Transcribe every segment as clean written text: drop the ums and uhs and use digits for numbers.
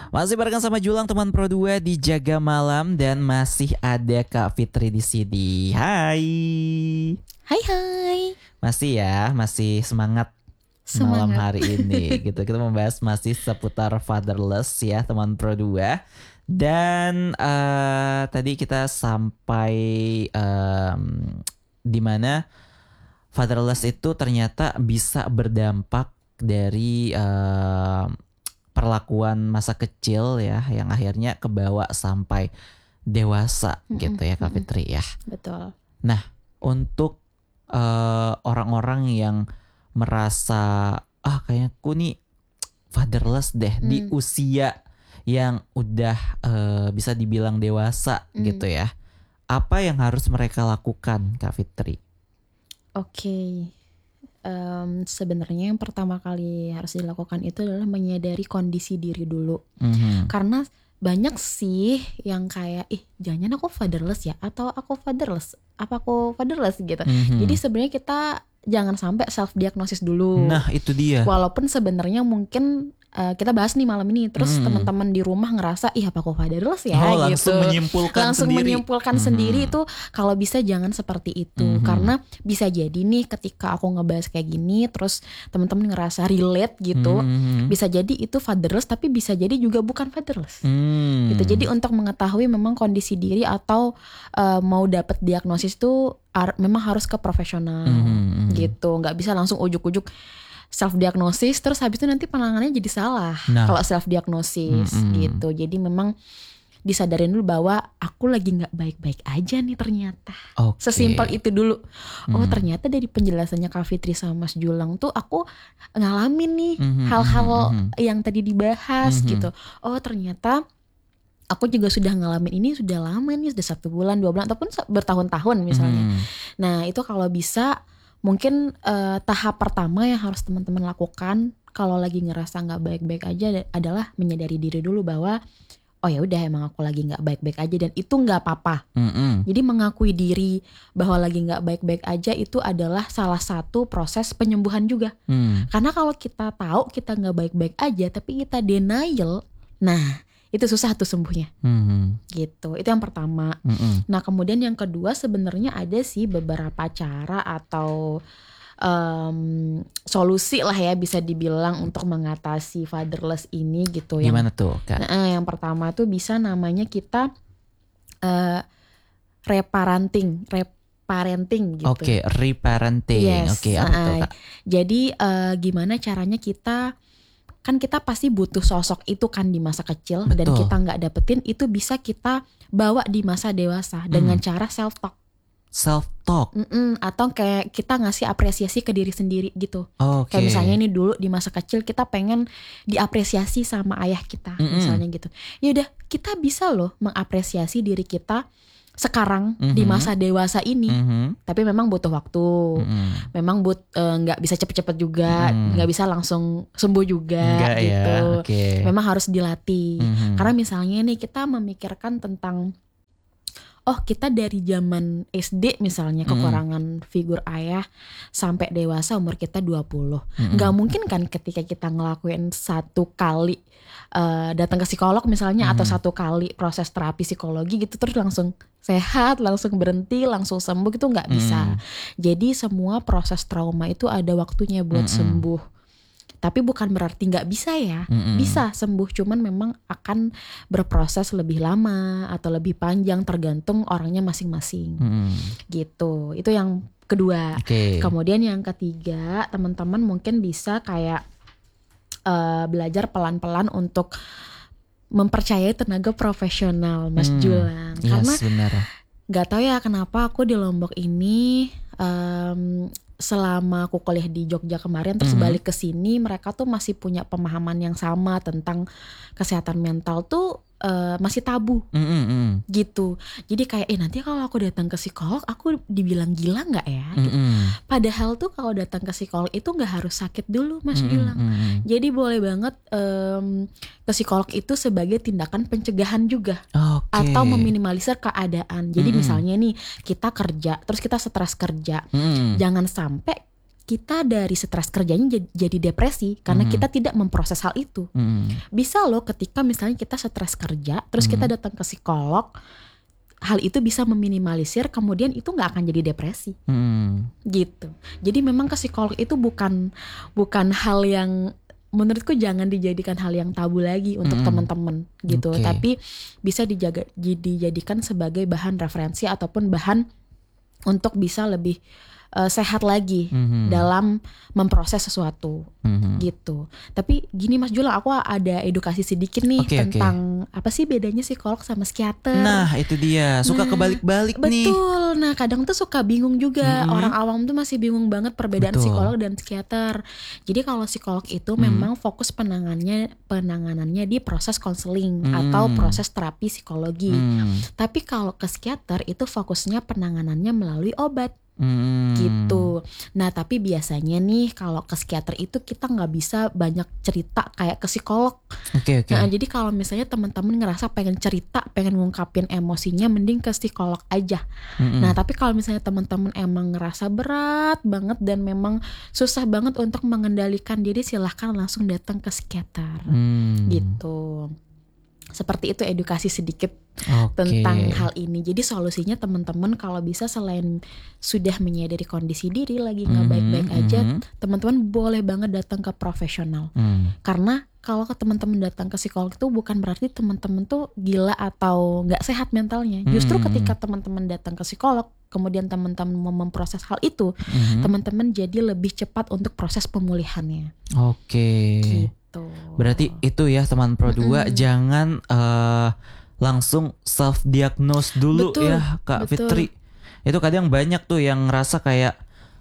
Masih barengan sama Julang teman Pro 2 di Jaga Malam dan masih ada Kak Fitri di sini. Hai. Hai. Masih semangat malam hari ini gitu. Kita membahas masih seputar fatherless ya teman Pro 2. Dan tadi kita sampai di mana fatherless itu ternyata bisa berdampak dari perlakuan masa kecil ya, yang akhirnya kebawa sampai dewasa gitu ya Kak Fitri ya. Betul. Nah untuk orang-orang yang merasa kayaknya aku nih fatherless deh di usia yang udah bisa dibilang dewasa gitu ya, apa yang harus mereka lakukan Kak Fitri? Oke. Sebenarnya yang pertama kali harus dilakukan itu adalah menyadari kondisi diri dulu. Karena banyak sih yang kayak jangan aku fatherless ya, atau aku fatherless, apa aku fatherless gitu. Jadi sebenarnya kita jangan sampai self diagnosis dulu. Nah itu dia. Walaupun sebenarnya mungkin kita bahas nih malam ini, terus teman-teman di rumah ngerasa apa aku fatherless ya gitu. Langsung menyimpulkan sendiri itu kalau bisa jangan seperti itu. Karena bisa jadi nih ketika aku ngebahas kayak gini terus teman-teman ngerasa relate gitu, bisa jadi itu fatherless tapi bisa jadi juga bukan fatherless. Gitu. Jadi untuk mengetahui memang kondisi diri atau mau dapat diagnosis itu memang harus ke profesional gitu. Nggak bisa langsung ujuk-ujuk self diagnosis terus habis itu nanti penanganannya jadi salah. Kalau self diagnosis gitu. Jadi memang disadarin dulu bahwa aku lagi nggak baik-baik aja nih ternyata. Sesimpel itu dulu. Ternyata dari penjelasannya Kak Fitri sama Mas Julang tuh aku ngalamin nih hal-hal yang tadi dibahas gitu. Ternyata aku juga sudah ngalamin ini sudah lama nih, sudah 1 bulan, 2 bulan ataupun bertahun-tahun misalnya. Nah itu kalau bisa mungkin tahap pertama yang harus teman-teman lakukan kalau lagi ngerasa nggak baik-baik aja adalah menyadari diri dulu bahwa ya udah emang aku lagi nggak baik-baik aja dan itu nggak apa-apa. Jadi mengakui diri bahwa lagi nggak baik-baik aja itu adalah salah satu proses penyembuhan juga. Karena kalau kita tahu kita nggak baik-baik aja tapi kita denial, nah itu susah tuh sembuhnya. Gitu. Itu yang pertama. Nah kemudian yang kedua sebenarnya ada sih beberapa cara atau solusi lah ya bisa dibilang untuk mengatasi fatherless ini gitu. Gimana tuh Kak? Yang pertama tuh bisa namanya kita reparenting gitu. Reparenting. Yes. Apa tuh Kak? Jadi gimana caranya kita pasti butuh sosok itu kan di masa kecil. Betul. Dan kita gak dapetin itu bisa kita bawa di masa dewasa dengan cara self talk. Atau kayak kita ngasih apresiasi ke diri sendiri gitu. Kayak misalnya ini dulu di masa kecil kita pengen diapresiasi sama ayah kita misalnya gitu. Yaudah kita bisa loh mengapresiasi diri kita sekarang di masa dewasa ini, tapi memang butuh waktu, memang nggak bisa cepet-cepet juga, nggak bisa langsung sembuh juga gitu. Memang harus dilatih. Karena misalnya nih kita memikirkan tentang kita dari zaman SD misalnya kekurangan figur ayah sampai dewasa umur kita 20. Nggak mungkin kan ketika kita ngelakuin 1 kali datang ke psikolog misalnya atau 1 kali proses terapi psikologi gitu terus langsung sehat, langsung berhenti, langsung sembuh gitu nggak bisa. Jadi semua proses trauma itu ada waktunya buat sembuh. Tapi bukan berarti nggak bisa ya, bisa sembuh, cuman memang akan berproses lebih lama atau lebih panjang tergantung orangnya masing-masing. Gitu, itu yang kedua. Kemudian yang ketiga, teman-teman mungkin bisa kayak belajar pelan-pelan untuk mempercayai tenaga profesional, Mas Julang. Karena nggak tahu ya kenapa aku di Lombok ini selama aku kuliah di Jogja kemarin terus balik ke sini mereka tuh masih punya pemahaman yang sama tentang kesehatan mental tuh masih tabu gitu. Jadi kayak nanti kalau aku datang ke psikolog aku dibilang gila nggak ya? Gitu. Padahal tuh kalau datang ke psikolog itu nggak harus sakit dulu Mas bilang. Jadi boleh banget ke psikolog itu sebagai tindakan pencegahan juga atau meminimalisir keadaan. Jadi misalnya nih kita kerja terus kita stres kerja, jangan sampai kita dari stres kerjanya jadi depresi karena kita tidak memproses hal itu. Bisa loh ketika misalnya kita stres kerja terus kita datang ke psikolog, hal itu bisa meminimalisir, kemudian itu nggak akan jadi depresi. Gitu. Jadi memang ke psikolog itu bukan hal yang, menurutku jangan dijadikan hal yang tabu lagi untuk teman-teman gitu. Tapi bisa dijadikan sebagai bahan referensi ataupun bahan untuk bisa lebih sehat lagi dalam memproses sesuatu gitu. Tapi gini Mas Julang, aku ada edukasi sedikit nih tentang apa sih bedanya psikolog sama psikiater. Nah itu dia, suka kebalik-balik nih. Betul, nah kadang tuh suka bingung juga. Orang awam tuh masih bingung banget perbedaan psikolog dan psikiater. Jadi kalau psikolog itu memang fokus penanganannya di proses konseling atau proses terapi psikologi. Tapi kalau ke psikiater itu fokusnya penanganannya melalui obat. Gitu. Nah tapi biasanya nih kalau ke psikiater itu kita nggak bisa banyak cerita kayak ke psikolog. Nah jadi kalau misalnya teman-teman ngerasa pengen cerita, pengen ngungkapin emosinya, mending ke psikolog aja. Nah tapi kalau misalnya teman-teman emang ngerasa berat banget dan memang susah banget untuk mengendalikan diri, silahkan langsung datang ke psikiater. Gitu. Seperti itu edukasi sedikit tentang hal ini. Jadi solusinya teman-teman kalau bisa selain sudah menyadari kondisi diri lagi nggak baik-baik aja, teman-teman boleh banget datang ke profesional. Karena kalau teman-teman datang ke psikolog itu bukan berarti teman-teman tuh gila atau nggak sehat mentalnya. Justru ketika teman-teman datang ke psikolog, kemudian teman-teman mau memproses hal itu, teman-teman jadi lebih cepat untuk proses pemulihannya. Gitu. Berarti itu ya teman Pro 2, jangan langsung self diagnose dulu. Betul, ya Kak Fitri. Itu kadang banyak tuh yang ngerasa kayak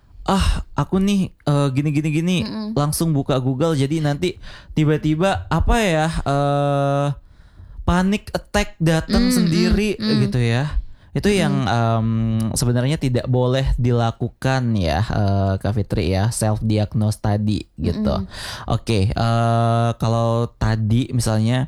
aku nih gini langsung buka Google, jadi nanti tiba-tiba apa ya panic attack datang sendiri gitu ya. Itu yang sebenarnya tidak boleh dilakukan ya Kak Fitri ya, self diagnose tadi gitu. Kalau tadi misalnya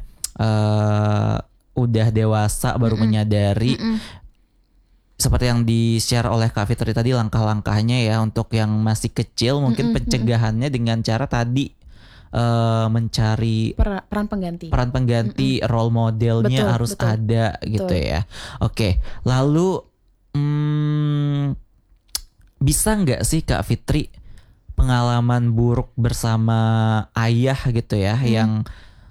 udah dewasa baru menyadari, seperti yang di-share oleh Kak Fitri tadi langkah-langkahnya ya, untuk yang masih kecil mungkin pencegahannya dengan cara tadi mencari peran pengganti, role modelnya harus ada gitu ya. Lalu bisa nggak sih Kak Fitri pengalaman buruk bersama ayah gitu ya yang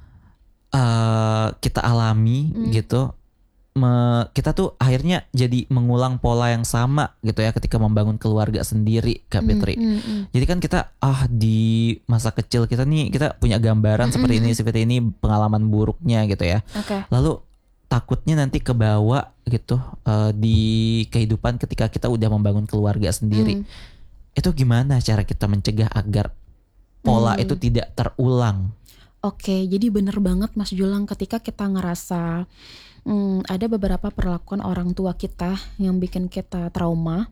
kita alami gitu, kita tuh akhirnya jadi mengulang pola yang sama gitu ya ketika membangun keluarga sendiri Kak Fitri. Jadi kan kita di masa kecil kita nih, kita punya gambaran seperti ini pengalaman buruknya gitu ya. Lalu takutnya nanti kebawa gitu di kehidupan ketika kita udah membangun keluarga sendiri. Itu gimana cara kita mencegah agar pola itu tidak terulang? Jadi bener banget Mas Julang, ketika kita ngerasa ada beberapa perlakuan orang tua kita yang bikin kita trauma,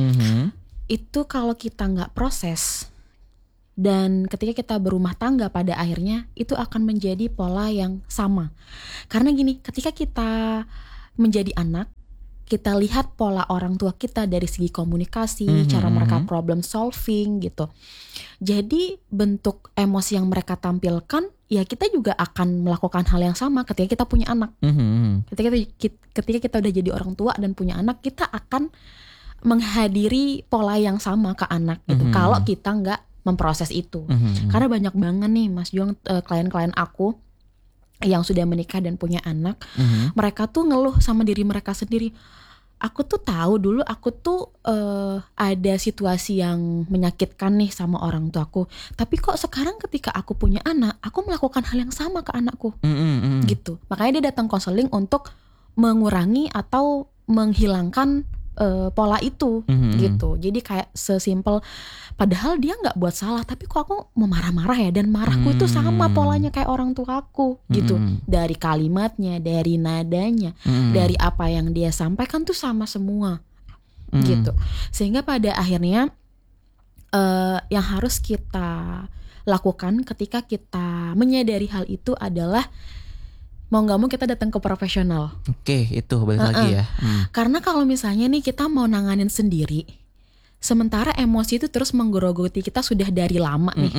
itu kalau kita nggak proses dan ketika kita berumah tangga pada akhirnya itu akan menjadi pola yang sama. Karena gini, ketika kita menjadi anak, kita lihat pola orang tua kita dari segi komunikasi, cara mereka problem solving gitu. Jadi bentuk emosi yang mereka tampilkan, ya kita juga akan melakukan hal yang sama ketika kita punya anak. Ketika kita udah jadi orang tua dan punya anak, kita akan menghadiri pola yang sama ke anak gitu. Kalau kita nggak memproses itu. Karena banyak banget nih Mas Juang, klien-klien aku yang sudah menikah dan punya anak, mereka tuh ngeluh sama diri mereka sendiri. Aku tuh tahu dulu aku tuh ada situasi yang menyakitkan nih sama orang tuaku, tapi kok sekarang ketika aku punya anak, aku melakukan hal yang sama ke anakku, gitu. Makanya dia datang konseling untuk mengurangi atau menghilangkan pola itu, gitu. Jadi kayak sesimpel, padahal dia nggak buat salah, tapi kok aku memarah-marah ya, dan marahku itu sama polanya kayak orang tuaku, gitu. Dari kalimatnya, dari nadanya, dari apa yang dia sampaikan tuh sama semua, gitu. Sehingga pada akhirnya yang harus kita lakukan ketika kita menyadari hal itu adalah mau gak mau kita datang ke profesional. Itu balik lagi ya. Karena kalau misalnya nih kita mau nanganin sendiri, Sementara emosi itu terus menggerogoti kita sudah dari lama nih.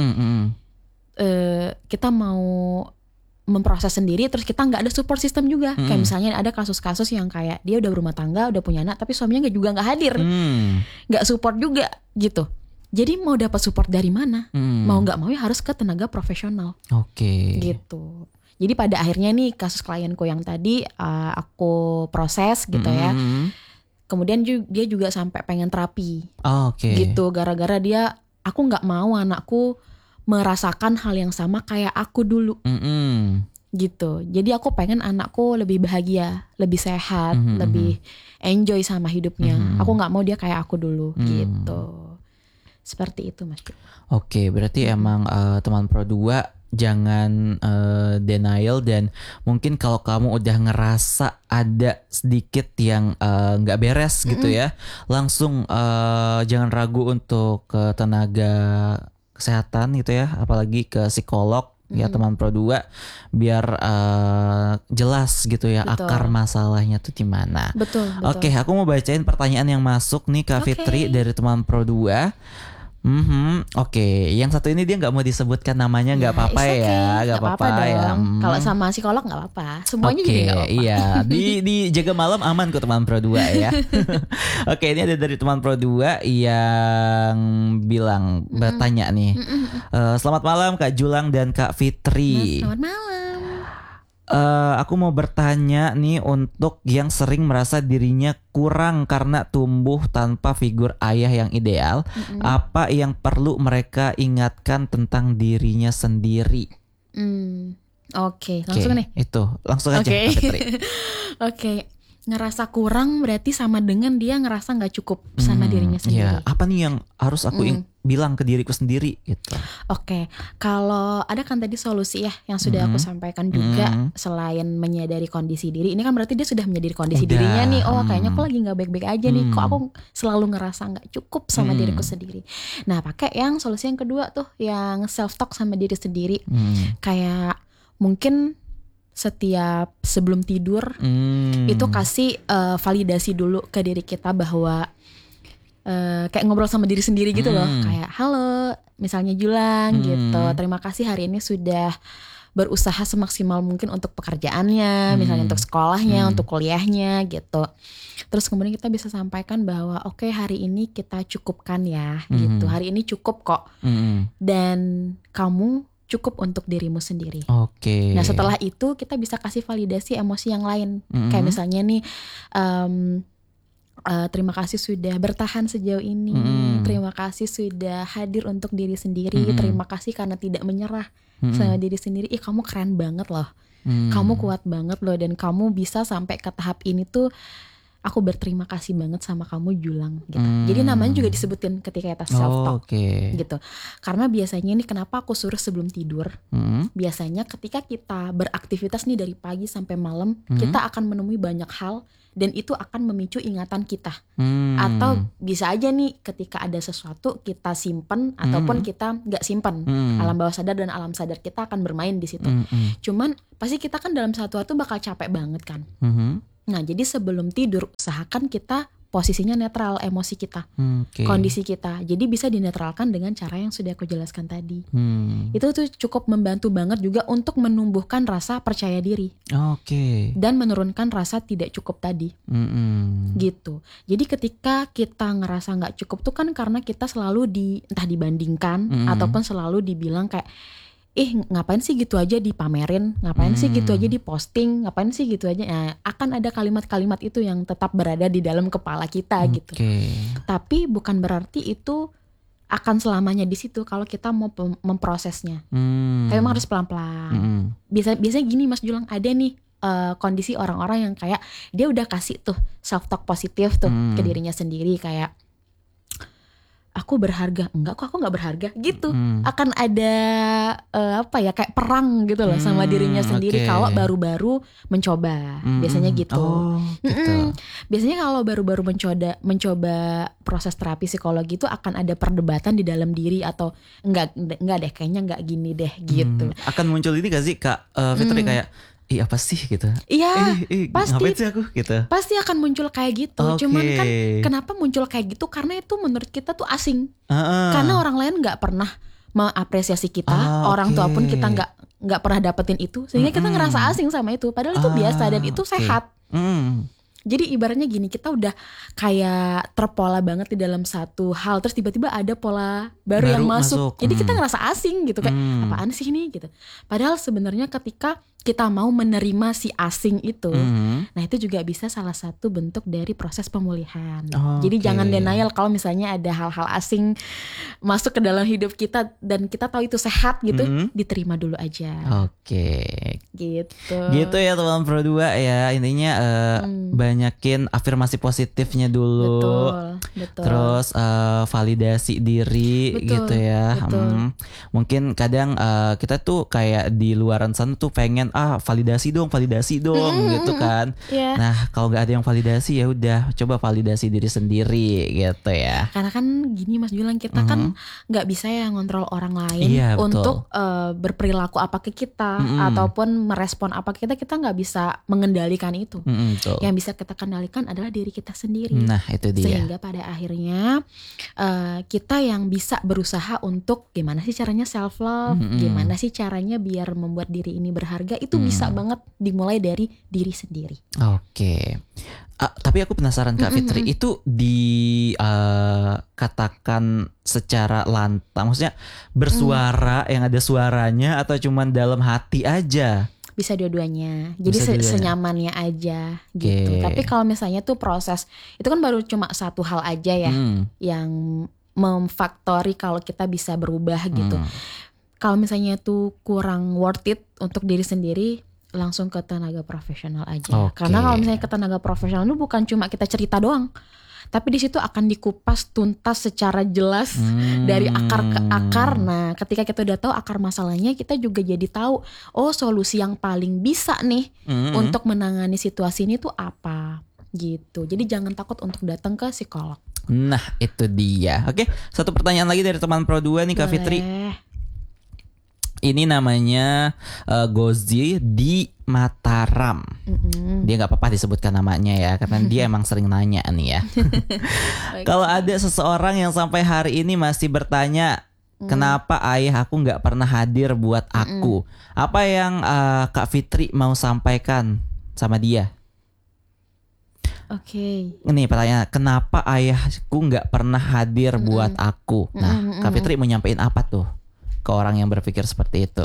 Kita mau memproses sendiri, terus kita nggak ada support system juga. Kayak misalnya ada kasus-kasus yang kayak dia udah berumah tangga, udah punya anak, tapi suaminya nggak hadir, nggak support juga gitu. Jadi mau dapat support dari mana? Mau nggak mau ya harus ke tenaga profesional. Gitu. Jadi pada akhirnya nih kasus klienku yang tadi aku proses gitu ya. Kemudian dia juga sampai pengen terapi. Gitu, gara-gara aku nggak mau anakku merasakan hal yang sama kayak aku dulu. Gitu. Jadi aku pengen anakku lebih bahagia, lebih sehat, lebih enjoy sama hidupnya. Aku nggak mau dia kayak aku dulu. Gitu. Seperti itu, Mas. Berarti emang teman Pro 2 jangan denial, dan mungkin kalau kamu udah ngerasa ada sedikit yang nggak beres gitu ya, langsung jangan ragu untuk ke tenaga kesehatan gitu ya, apalagi ke psikolog ya teman Pro 2, biar jelas gitu ya. Betul. Akar masalahnya tuh di mana. Betul. Aku mau bacain pertanyaan yang masuk nih Kak Fitri dari teman Pro 2. Yang satu ini dia nggak mau disebutkan namanya, nggak apa-apa ya, nggak apa-apa ya. Kalau sama psikolog nggak apa-apa, semuanya juga nggak apa-apa. Iya, di jaga malam aman kok teman Pro 2 ya. Ini ada dari teman Pro 2 yang bilang bertanya nih. Selamat malam Kak Julang dan Kak Fitri. Selamat malam. Aku mau bertanya nih untuk yang sering merasa dirinya kurang karena tumbuh tanpa figur ayah yang ideal. Apa yang perlu mereka ingatkan tentang dirinya sendiri? Langsung nih. Itu langsung aja Kak Fitri. Ngerasa kurang berarti sama dengan dia ngerasa nggak cukup sama dirinya sendiri. Ya, apa nih yang harus aku bilang ke diriku sendiri gitu? Kalau ada kan tadi solusi ya yang sudah aku sampaikan juga, selain menyadari kondisi diri, ini kan berarti dia sudah menyadari kondisi dirinya nih. Kayaknya aku lagi nggak baik-baik aja nih. Kok aku selalu ngerasa nggak cukup sama diriku sendiri. Nah, pakai yang solusi yang kedua tuh, yang self talk sama diri sendiri. Kayak mungkin setiap sebelum tidur itu kasih validasi dulu ke diri kita bahwa kayak ngobrol sama diri sendiri gitu loh, kayak halo misalnya Julang gitu, terima kasih hari ini sudah berusaha semaksimal mungkin untuk pekerjaannya, misalnya untuk sekolahnya, untuk kuliahnya gitu. Terus kemudian kita bisa sampaikan bahwa hari ini kita cukupkan ya gitu, hari ini cukup kok, dan kamu cukup untuk dirimu sendiri. Nah setelah itu kita bisa kasih validasi emosi yang lain. Kayak misalnya nih, terima kasih sudah bertahan sejauh ini. Terima kasih sudah hadir untuk diri sendiri. Terima kasih karena tidak menyerah sama diri sendiri. Kamu keren banget loh. Kamu kuat banget loh. Dan kamu bisa sampai ke tahap ini tuh, aku berterima kasih banget sama kamu Julang gitu. Jadi namanya juga disebutin ketika kita self talk gitu. Karena biasanya nih kenapa aku suruh sebelum tidur. Biasanya ketika kita beraktivitas nih dari pagi sampai malam, kita akan menemui banyak hal dan itu akan memicu ingatan kita. Atau bisa aja nih ketika ada sesuatu kita simpen ataupun kita nggak simpen. Alam bawah sadar dan alam sadar kita akan bermain di situ. Cuman pasti kita kan dalam satu waktu bakal capek banget kan. Nah jadi sebelum tidur usahakan kita posisinya netral emosi kita, kondisi kita. Jadi bisa dinetralkan dengan cara yang sudah aku jelaskan tadi. Itu tuh cukup membantu banget juga untuk menumbuhkan rasa percaya diri. Dan menurunkan rasa tidak cukup tadi. Gitu. Jadi ketika kita ngerasa nggak cukup tuh kan karena kita selalu entah dibandingkan ataupun selalu dibilang kayak, ngapain sih gitu aja dipamerin, ngapain sih gitu aja diposting, ngapain sih gitu aja. Nah, akan ada kalimat-kalimat itu yang tetap berada di dalam kepala kita gitu. Tapi bukan berarti itu akan selamanya di situ kalau kita mau memprosesnya. Tapi memang harus pelan-pelan. Biasanya gini Mas Julang, ada nih kondisi orang-orang yang kayak dia udah kasih tuh self talk positif tuh ke dirinya sendiri, kayak aku berharga, enggak kok aku nggak berharga gitu. Akan ada kayak perang gitu loh sama dirinya sendiri kalau baru-baru mencoba. Biasanya gitu. Biasanya kalau baru-baru mencoba proses terapi psikologi itu akan ada perdebatan di dalam diri, atau enggak deh kayaknya enggak gini deh gitu. Akan muncul ini gak sih Kak Fitri, kayak ih apa sih gitu. Iya, pasti. Ngapain sih aku gitu. Pasti akan muncul kayak gitu. Cuman kan kenapa muncul kayak gitu? Karena itu menurut kita tuh asing. Karena orang lain nggak pernah mengapresiasi kita, orang tua pun kita nggak pernah dapetin itu, sehingga kita ngerasa asing sama itu. Padahal itu biasa dan itu sehat. Jadi ibaratnya gini, kita udah kayak terpola banget di dalam satu hal, terus tiba-tiba ada pola baru yang masuk. Jadi kita ngerasa asing gitu, kayak apaan sih ini gitu. Padahal sebenarnya ketika kita mau menerima si asing itu, nah itu juga bisa salah satu bentuk dari proses pemulihan. Jadi jangan denial kalau misalnya ada hal-hal asing masuk ke dalam hidup kita dan kita tahu itu sehat gitu, diterima dulu aja. Gitu ya teman Pro 2 ya, intinya banyakin afirmasi positifnya dulu. Betul. Terus validasi diri gitu ya. Mungkin kadang kita tuh kayak di luaran sana tuh pengen validasi dong gitu kan. Nah kalau nggak ada yang validasi ya udah coba validasi diri sendiri gitu ya. Karena kan gini Mas Julang, kita kan nggak bisa ya ngontrol orang lain untuk berperilaku apa ke kita ataupun merespon apa ke kita. Kita nggak bisa mengendalikan itu. Yang bisa kita kendalikan adalah diri kita sendiri. Nah itu dia. Sehingga pada akhirnya kita yang bisa berusaha untuk gimana sih caranya self love, gimana sih caranya biar membuat diri ini berharga, itu bisa banget dimulai dari diri sendiri. Tapi aku penasaran Kak Fitri, itu dikatakan secara lantang, maksudnya bersuara yang ada suaranya atau cuman dalam hati aja? Bisa dua-duanya. Jadi senyamannya aja gitu. Tapi kalau misalnya tuh proses itu kan baru cuma satu hal aja ya yang memfaktori kalau kita bisa berubah gitu. Kalau misalnya tuh kurang worth it untuk diri sendiri, langsung ke tenaga profesional aja. Karena kalau misalnya ke tenaga profesional itu bukan cuma kita cerita doang, tapi di situ akan dikupas tuntas secara jelas dari akar ke akar. Nah, ketika kita udah tahu akar masalahnya, kita juga jadi tahu solusi yang paling bisa nih untuk menangani situasi ini tuh apa gitu. Jadi jangan takut untuk datang ke psikolog. Nah, itu dia. Oke, satu pertanyaan lagi dari teman Pro 2 nih Kak Fitri. Ini namanya Gozi di Mataram. Dia nggak apa-apa disebutkan namanya ya, karena dia emang sering nanya nih ya. Kalau ada seseorang yang sampai hari ini masih bertanya, kenapa ayah aku nggak pernah hadir buat aku? Apa yang Kak Fitri mau sampaikan sama dia? Ini pertanyaan, kenapa ayahku nggak pernah hadir buat aku? Nah, Kak Fitri mau nyampein apa tuh ke orang yang berpikir seperti itu?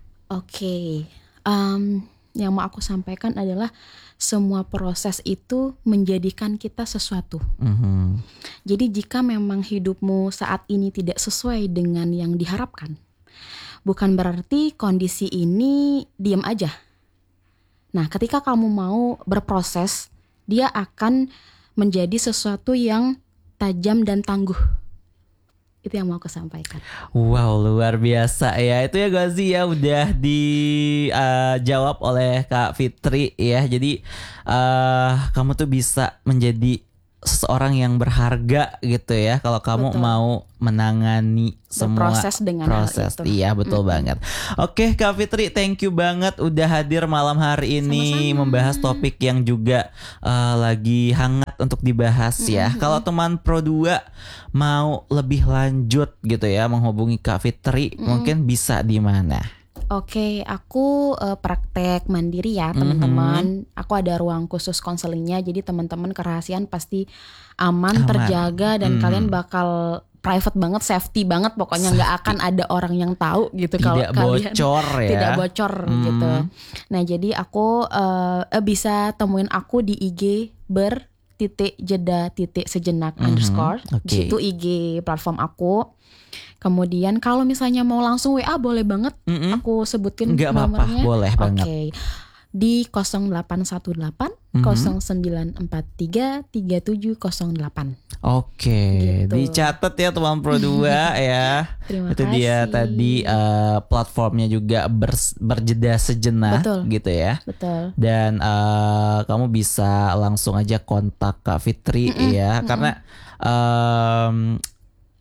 Yang mau aku sampaikan adalah semua proses itu menjadikan kita sesuatu. Jadi jika memang hidupmu saat ini tidak sesuai dengan yang diharapkan, bukan berarti kondisi ini diam aja. Nah, ketika kamu mau berproses, dia akan menjadi sesuatu yang tajam dan tangguh. Itu yang mau aku sampaikan. Wow, luar biasa ya. Itu ya Gozi ya, udah dijawab oleh Kak Fitri ya. Jadi kamu tuh bisa menjadi seseorang yang berharga gitu ya, kalau kamu mau menangani semua proses dengan proses. Hal itu. Iya betul banget. Oke Kak Fitri, thank you banget udah hadir malam hari ini. Sama-sama. Membahas topik yang juga lagi hangat untuk dibahas ya. Kalau teman Pro 2 mau lebih lanjut gitu ya, menghubungi Kak Fitri, mungkin bisa di mana? Aku praktek mandiri ya teman-teman. Aku ada ruang khusus konselingnya, jadi teman-teman kerahasiaan pasti aman. Terjaga dan kalian bakal private banget, safety banget. Pokoknya nggak akan ada orang yang tahu gitu kalau kalian tidak bocor gitu. Nah jadi aku bisa temuin aku di IG ber.jeda.sejenak _ Itu IG platform aku. Kemudian kalau misalnya mau langsung WA boleh banget, aku sebutin nomornya. Boleh banget. Di 0818 0943 3708. Gitu. Dicatat ya teman Pro 2 ya. Terima Itu kasih. dia tadi platformnya juga berjeda sejenak. Betul. Gitu ya. Betul. Dan kamu bisa langsung aja kontak Kak Fitri ya, karena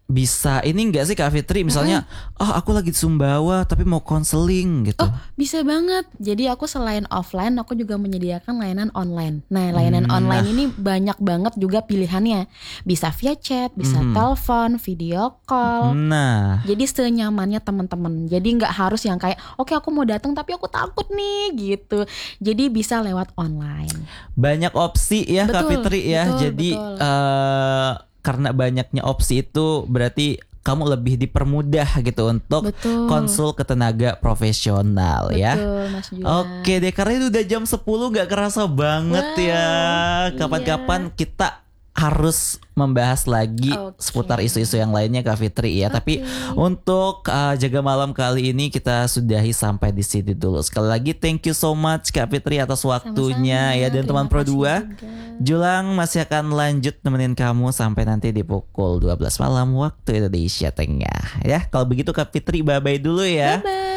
bisa ini enggak sih Kak Fitri, misalnya aku lagi di Sumbawa tapi mau konseling gitu. Oh, bisa banget. Jadi aku selain offline, aku juga menyediakan layanan online. Nah, layanan online ini banyak banget juga pilihannya. Bisa via chat, bisa telepon, video call. Nah, Jadi senyamannya teman-teman. Jadi nggak harus yang kayak, oke aku mau datang tapi aku takut nih gitu. Jadi bisa lewat online. banyak opsi ya Kak Betul, Fitri ya. betul, Jadi betul. karena banyaknya opsi itu berarti kamu lebih dipermudah gitu untuk Betul. konsul ke tenaga profesional ya. Betul, Mas Julian. Oke deh, karena itu udah jam 10 gak kerasa banget ya. Kapan-kapan kita harus membahas lagi seputar isu-isu yang lainnya Kak Fitri ya. Tapi untuk jaga malam kali ini kita sudahi sampai di sini dulu. Sekali lagi thank you so much Kak Fitri atas waktunya. Sama-sama. Ya, dan teman Pro 2 juga. Julang masih akan lanjut nemenin kamu sampai nanti di pukul 12 malam waktu Indonesia Tengah ya. Kalau begitu Kak Fitri bye-bye dulu ya. Bye-bye.